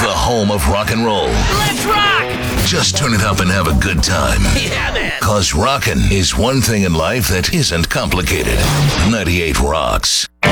the home of rock and roll. Let's rock! Just turn it up and have a good time. Yeah, man. Cause rockin' is one thing in life that isn't complicated. 98 Rocks.